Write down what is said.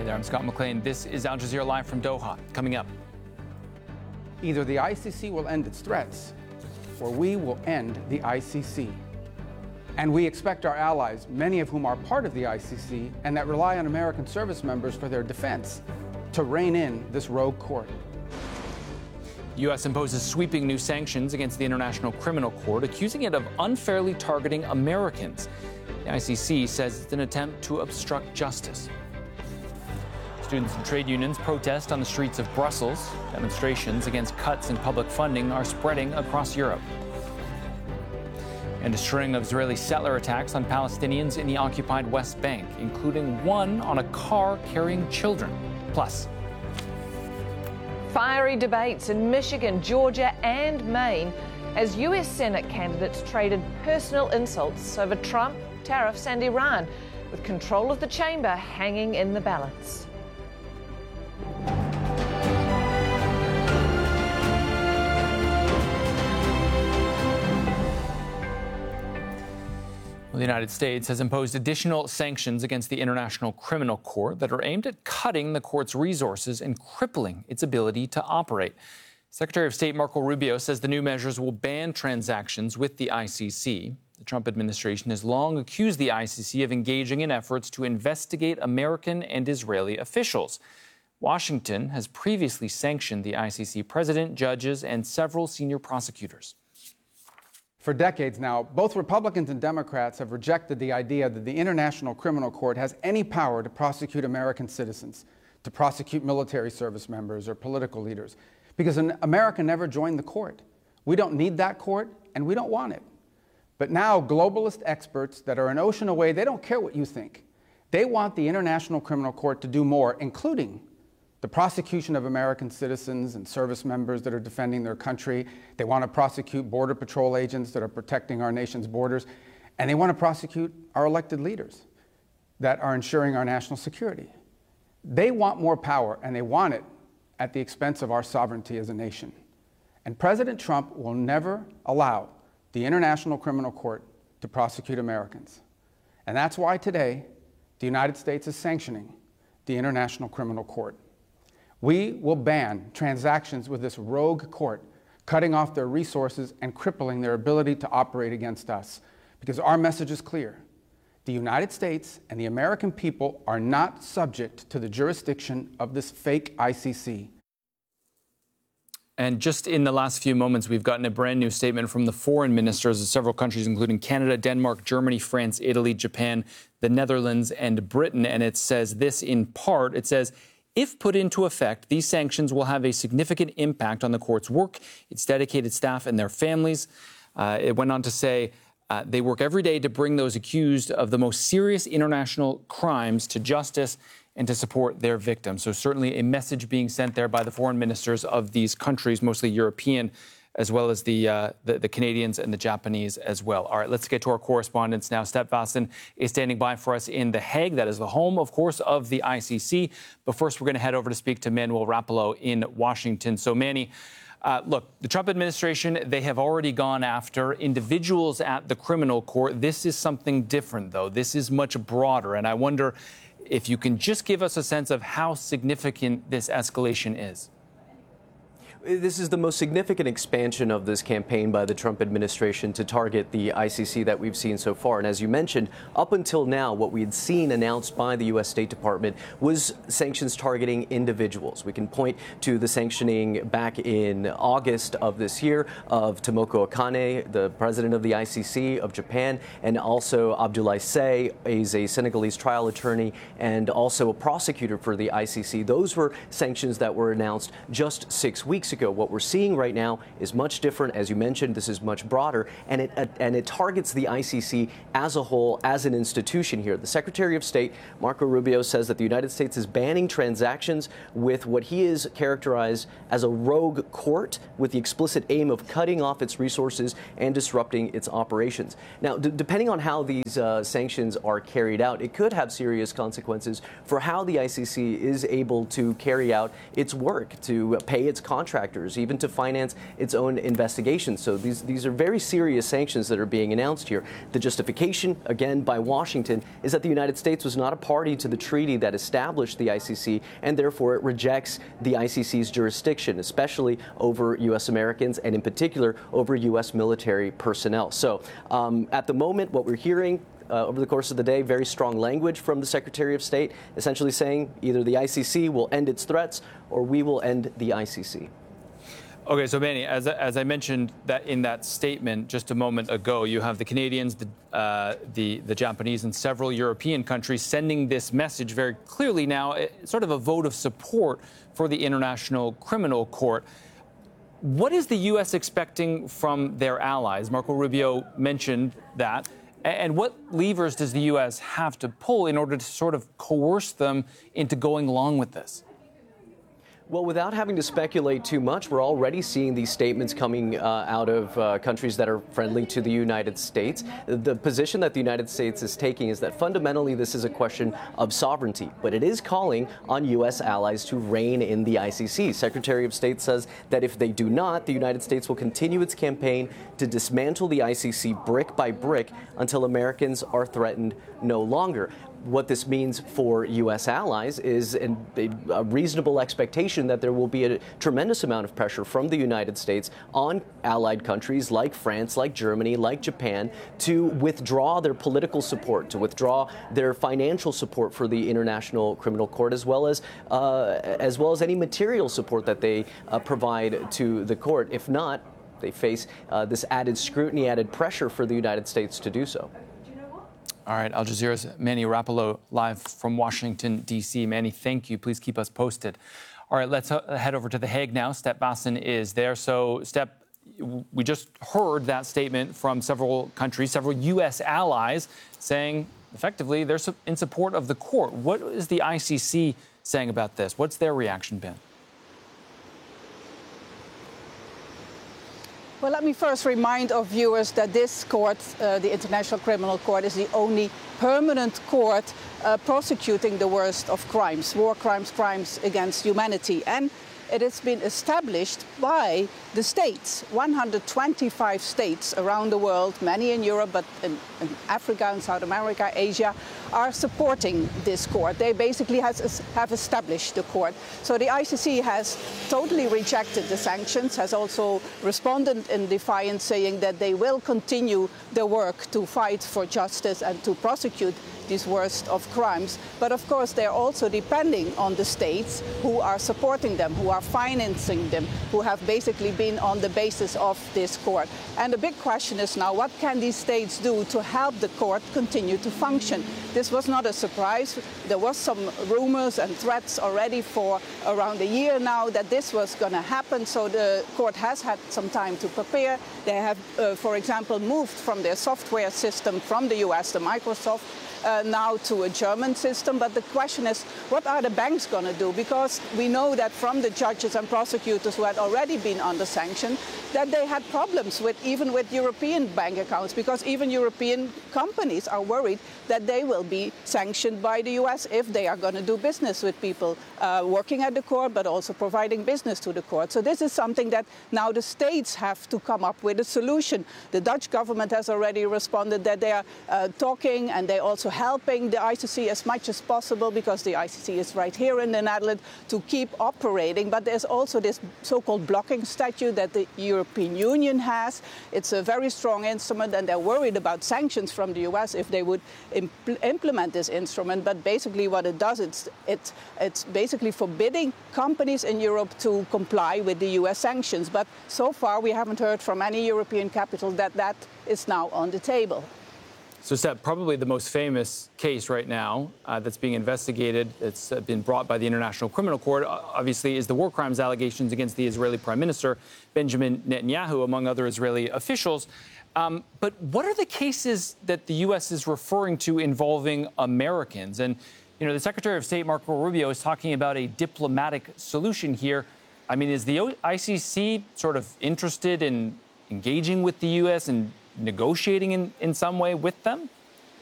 Hey there, I'm Scott McLean. This is Al Jazeera Live from Doha. Coming up. Either the ICC will end its threats, or we will end the ICC. And we expect our allies, many of whom are part of the ICC and that rely on American service members for their defense, to rein in this rogue court. The U.S. imposes sweeping new sanctions against the International Criminal Court, accusing it of unfairly targeting Americans. The ICC says it's an attempt to obstruct justice. Students and trade unions protest on the streets of Brussels. Demonstrations against cuts in public funding are spreading across Europe. And a string of Israeli settler attacks on Palestinians in the occupied West Bank, including one on a car carrying children. Plus, fiery debates in Michigan, Georgia and Maine as U.S. Senate candidates traded personal insults over Trump, tariffs and Iran, with control of the chamber hanging in the balance. The United States has imposed additional sanctions against the International Criminal Court that are aimed at cutting the court's resources and crippling its ability to operate. Secretary of State Marco Rubio says the new measures will ban transactions with the ICC. The Trump administration has long accused the ICC of engaging in efforts to investigate American and Israeli officials. Washington has previously sanctioned the ICC president, judges, and several senior prosecutors. For decades now, both Republicans and Democrats have rejected the idea that the International Criminal Court has any power to prosecute American citizens, to prosecute military service members or political leaders, because America never joined the court. We don't need that court, and we don't want it. But now globalist experts that are an ocean away, they don't care what you think. They want the International Criminal Court to do more, including the prosecution of American citizens and service members that are defending their country. They want to prosecute Border Patrol agents that are protecting our nation's borders. And they want to prosecute our elected leaders that are ensuring our national security. They want more power, and they want it at the expense of our sovereignty as a nation. And President Trump will never allow the International Criminal Court to prosecute Americans. And that's why today, the United States is sanctioning the International Criminal Court. We will ban transactions with this rogue court, cutting off their resources and crippling their ability to operate against us. Because our message is clear. The United States and the American people are not subject to the jurisdiction of this fake ICC. And just in the last few moments, we've gotten a brand new statement from the foreign ministers of several countries, including Canada, Denmark, Germany, France, Italy, Japan, the Netherlands, and Britain. And it says this in part. It says, if put into effect, these sanctions will have a significant impact on the court's work, its dedicated staff, and their families. It went on to say they work every day to bring those accused of the most serious international crimes to justice and to support their victims. So certainly a message being sent there by the foreign ministers of these countries, mostly European, as well as the Canadians and the Japanese as well. All right, let's get to our correspondents now. Step Vassen is standing by for us in The Hague. That is the home, of course, of the ICC. But first, we're going to head over to speak to Manuel Rapallo in Washington. So, Manny, look, the Trump administration, they have already gone after individuals at the criminal court. This is something different, though. This is much broader. And I wonder if you can just give us a sense of how significant this escalation is. This is the most significant expansion of this campaign by the Trump administration to target the ICC that we've seen so far. And as you mentioned, up until now, what we had seen announced by the U.S. State Department was sanctions targeting individuals. We can point to the sanctioning back in August of this year of Tomoko Akane, the president of the ICC of Japan, and also Abdoulaye Say, is a Senegalese trial attorney and also a prosecutor for the ICC. Those were sanctions that were announced just 6 weeks ago. What we're seeing right now is much different. As you mentioned, this is much broader, and it targets the ICC as a whole, as an institution here. The Secretary of State, Marco Rubio, says that the United States is banning transactions with what he is characterized as a rogue court with the explicit aim of cutting off its resources and disrupting its operations. Now, depending on how these sanctions are carried out, it could have serious consequences for how the ICC is able to carry out its work, to pay its contractors contractors, even to finance its own investigations. So these are very serious sanctions that are being announced here. The justification, again, by Washington is that the United States was not a party to the treaty that established the ICC, and therefore it rejects the ICC's jurisdiction, especially over U.S. Americans and in particular over U.S. military personnel. So at the moment, what we're hearing over the course of the day, very strong language from the Secretary of State, essentially saying either the ICC will end its threats or we will end the ICC. Okay, so Manny, as I mentioned that in that statement just a moment ago, you have the Canadians, the Japanese, and several European countries sending this message very clearly now, sort of a vote of support for the International Criminal Court. What is the U.S. expecting from their allies? Marco Rubio mentioned that. And what levers does the U.S. have to pull in order to sort of coerce them into going along with this? Well, without having to speculate too much, we're already seeing these statements coming out of countries that are friendly to the United States. The position that the United States is taking is that fundamentally this is a question of sovereignty, but it is calling on U.S. allies to rein in the ICC. Secretary of State says that if they do not, the United States will continue its campaign to dismantle the ICC brick by brick until Americans are threatened no longer. What this means for U.S. allies is a reasonable expectation that there will be a tremendous amount of pressure from the United States on allied countries like France, like Germany, like Japan, to withdraw their political support, to withdraw their financial support for the International Criminal Court, as well as any material support that they provide to the court. If not, they face this added scrutiny, added pressure for the United States to do so. All right, Al Jazeera's Manny Rapallo live from Washington, D.C. Manny, thank you. Please keep us posted. All right, let's head over to The Hague now. Step Basson is there. So, Step, we just heard that statement from several countries, several U.S. allies, saying effectively they're in support of the court. What is the ICC saying about this? What's their reaction been? Well, let me first remind our viewers that this court, the International Criminal Court, is the only permanent court prosecuting the worst of crimes, war crimes, crimes against humanity. And it has been established by the states, 125 states around the world, many in Europe, but in Africa and South America, Asia, are supporting this court. They basically have established the court. So the ICC has totally rejected the sanctions, has also responded in defiance, saying that they will continue the work to fight for justice and to prosecute these worst of crimes. But of course, they're also depending on the states who are supporting them, who are financing them, who have basically been on the basis of this court. And the big question is now, what can these states do to help the court continue to function? This was not a surprise. There was some rumors and threats already for around a year now that this was going to happen. So the court has had some time to prepare. They have, for example, moved from their software system from the US, the Microsoft, now to a German system. But the question is, what are the banks going to do? Because we know that from the judges and prosecutors who had already been under sanction, that they had problems even with European bank accounts, because even European companies are worried that they will be sanctioned by the US if they are going to do business with people working at the court, but also providing business to the court. So this is something that now the states have to come up with a solution. The Dutch government has already responded that they are talking, and they also helping the ICC as much as possible, because the ICC is right here in the Netherlands, to keep operating. But there's also this so-called blocking statute that the European Union has. It's a very strong instrument, and they're worried about sanctions from the US if they would implement this instrument. But basically what it does, it's basically forbidding companies in Europe to comply with the US sanctions. But so far we haven't heard from any European capital that that is now on the table. So, Step, probably the most famous case right now that's being investigated, that's been brought by the International Criminal Court, obviously, is the war crimes allegations against the Israeli Prime Minister, Benjamin Netanyahu, among other Israeli officials. But what are the cases that the U.S. is referring to involving Americans? And, you know, the Secretary of State, Marco Rubio, is talking about a diplomatic solution here. I mean, is the ICC sort of interested in engaging with the U.S. and negotiating in some way with them?